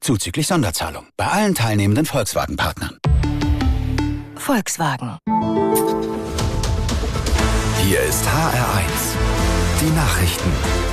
zuzüglich Sonderzahlung. Bei allen teilnehmenden Volkswagen-Partnern. Volkswagen. Hier ist HR1. Die Nachrichten.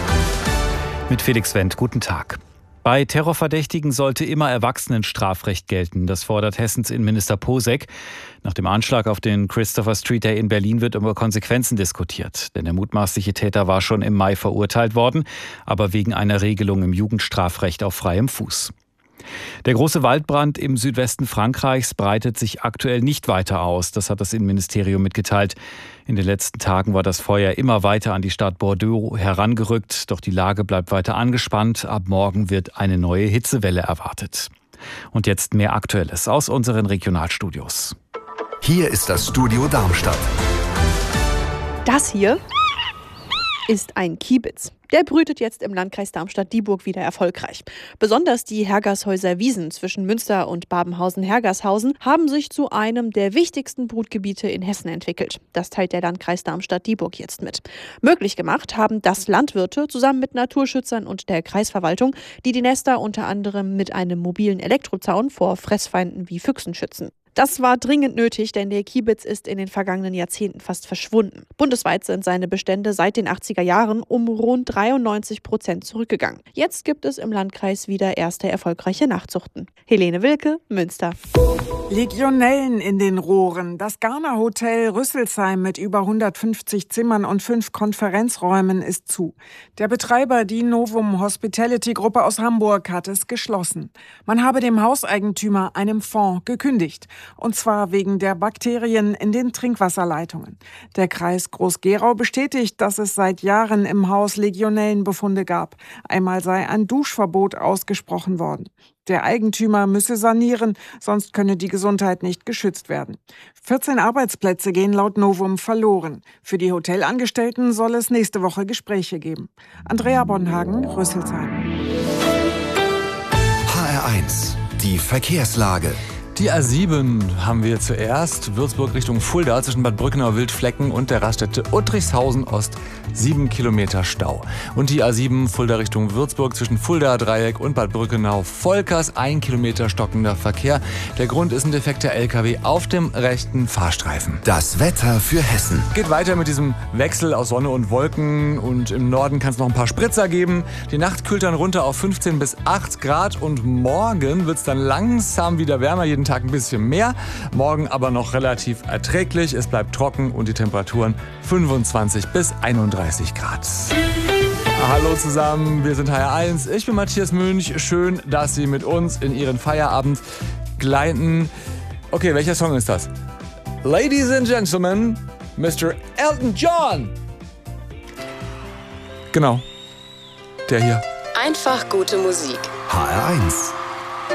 Mit Felix Wendt, guten Tag. Bei Terrorverdächtigen sollte immer Erwachsenenstrafrecht gelten. Das fordert Hessens Innenminister Posek. Nach dem Anschlag auf den Christopher Street Day in Berlin wird über Konsequenzen diskutiert. Denn der mutmaßliche Täter war schon im Mai verurteilt worden, aber wegen einer Regelung im Jugendstrafrecht auf freiem Fuß. Der große Waldbrand im Südwesten Frankreichs breitet sich aktuell nicht weiter aus. Das hat das Innenministerium mitgeteilt. In den letzten Tagen war das Feuer immer weiter an die Stadt Bordeaux herangerückt. Doch die Lage bleibt weiter angespannt. Ab morgen wird eine neue Hitzewelle erwartet. Und jetzt mehr Aktuelles aus unseren Regionalstudios. Hier ist das Studio Darmstadt. Das hier ist ein Kiebitz. Der brütet jetzt im Landkreis Darmstadt-Dieburg wieder erfolgreich. Besonders die Hergershäuser Wiesen zwischen Münster und Babenhausen-Hergershausen haben sich zu einem der wichtigsten Brutgebiete in Hessen entwickelt. Das teilt der Landkreis Darmstadt-Dieburg jetzt mit. Möglich gemacht haben das Landwirte zusammen mit Naturschützern und der Kreisverwaltung, die die Nester unter anderem mit einem mobilen Elektrozaun vor Fressfeinden wie Füchsen schützen. Das war dringend nötig, denn der Kiebitz ist in den vergangenen Jahrzehnten fast verschwunden. Bundesweit sind seine Bestände seit den 80er Jahren um rund 93% zurückgegangen. Jetzt gibt es im Landkreis wieder erste erfolgreiche Nachzuchten. Helene Wilke, Münster. Legionellen in den Rohren. Das Garner Hotel Rüsselsheim mit über 150 Zimmern und 5 Konferenzräumen ist zu. Der Betreiber, die Novum Hospitality Gruppe aus Hamburg, hat es geschlossen. Man habe dem Hauseigentümer einem Fonds gekündigt. Und zwar wegen der Bakterien in den Trinkwasserleitungen. Der Kreis Groß-Gerau bestätigt, dass es seit Jahren im Haus Legionellenbefunde gab. Einmal sei ein Duschverbot ausgesprochen worden. Der Eigentümer müsse sanieren, sonst könne die Gesundheit nicht geschützt werden. 14 Arbeitsplätze gehen laut Novum verloren. Für die Hotelangestellten soll es nächste Woche Gespräche geben. Andrea Bonhagen, Rüsselsheim. HR1. Die Verkehrslage. Die A7 haben wir zuerst. Würzburg Richtung Fulda zwischen Bad Brückenau-Wildflecken und der Raststätte Uttrichshausen-Ost 7 Kilometer Stau. Und die A7 Fulda Richtung Würzburg zwischen Fulda-Dreieck und Bad Brückenau-Volkers 1 Kilometer stockender Verkehr. Der Grund ist ein defekter LKW auf dem rechten Fahrstreifen. Das Wetter für Hessen. Geht weiter mit diesem Wechsel aus Sonne und Wolken und im Norden kann es noch ein paar Spritzer geben. Die Nacht kühlt dann runter auf 15 bis 8 Grad und morgen wird es dann langsam wieder wärmer, jeden Tag ein bisschen mehr. Morgen aber noch relativ erträglich. Es bleibt trocken und die Temperaturen 25 bis 31 Grad. Hallo zusammen, wir sind HR1. Ich bin Matthias Münch. Schön, dass Sie mit uns in Ihren Feierabend gleiten. Okay, welcher Song ist das? Ladies and Gentlemen, Mr. Elton John. Genau, der hier. Einfach gute Musik. HR1.